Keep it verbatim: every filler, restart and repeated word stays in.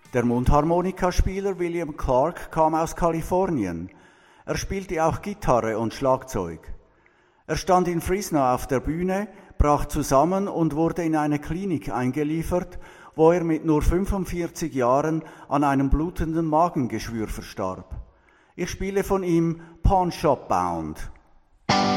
Der Mundharmonikaspieler William Clark kam aus Kalifornien. Er spielte auch Gitarre und Schlagzeug. Er stand in Fresno auf der Bühne, brach zusammen und wurde in eine Klinik eingeliefert, wo er mit nur fünfundvierzig Jahren an einem blutenden Magengeschwür verstarb. Ich spiele von ihm Pawn Shop Bound.